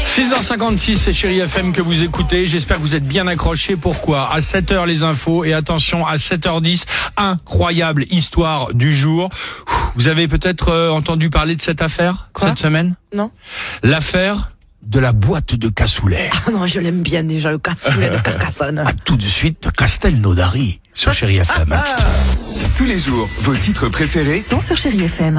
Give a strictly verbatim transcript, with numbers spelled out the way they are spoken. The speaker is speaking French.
six heures cinquante-six, c'est Chérie F M que vous écoutez. J'espère que vous êtes bien accrochés. Pourquoi ? À sept heures, les infos. Et attention, à sept heures dix, incroyable histoire du jour. Vous avez peut-être euh, entendu parler de cette affaire Quoi ? cette semaine ? Non. L'affaire de la boîte de cassoulet. Ah non, je l'aime bien déjà, le cassoulet de Carcassonne. À tout de suite de Castelnaudary sur Chérie F M. Tous les jours, vos titres préférés Sont sur Chérie F M.